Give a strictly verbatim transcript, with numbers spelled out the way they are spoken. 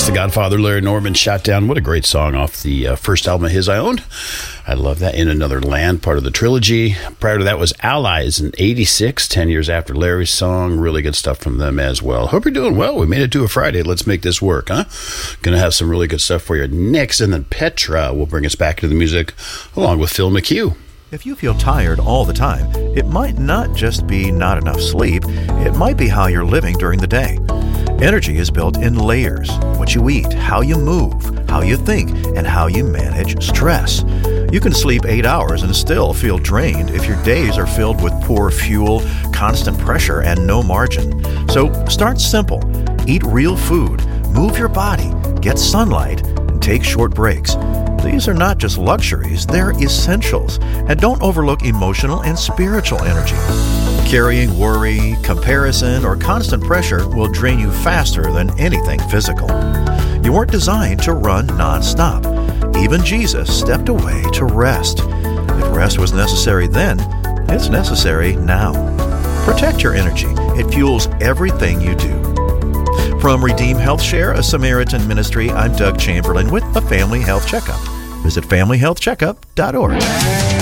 That's the Godfather, Larry Norman, Shot Down. What a great song off the uh, first album of his I owned. I love that. In Another Land, part of the trilogy. Prior to that was Allies in eighty-six, ten years after Larry's song. Really good stuff from them as well. Hope you're doing well. We made it to a Friday. Let's make this work, huh? Gonna have some really good stuff for you next, and then Petra will bring us back to the music along with Phil McHugh. If you feel tired all the time, it might not just be not enough sleep. It might be how you're living during the day. Energy is built in layers: what you eat, how you move, how you think, and how you manage stress. You can sleep eight hours and still feel drained if your days are filled with poor fuel, constant pressure, and no margin. So start simple. Eat real food, move your body, get sunlight, and take short breaks. These are not just luxuries, they're essentials. And don't overlook emotional and spiritual energy. Carrying worry, comparison, or constant pressure will drain you faster than anything physical. You weren't designed to run non-stop. Even Jesus stepped away to rest. If rest was necessary then, it's necessary now. Protect your energy. It fuels everything you do. From Redeem Health Share, a Samaritan ministry, I'm Doug Chamberlain with a Family Health Checkup. Visit family health checkup dot org.